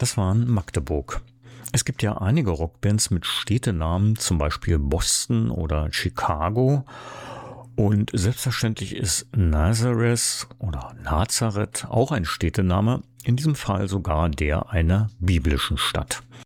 Das war in Magdeburg. Es gibt ja einige Rockbands mit Städtenamen, zum Beispiel Boston oder Chicago. Und selbstverständlich ist Nazareth oder Nazareth auch ein Städtename, in diesem Fall sogar der einer biblischen Stadt.